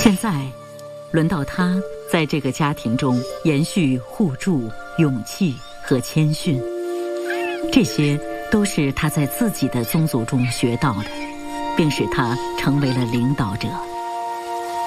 现在，轮到他在这个家庭中延续互助、勇气和谦逊，这些都是他在自己的宗族中学到的，并使他成为了领导者。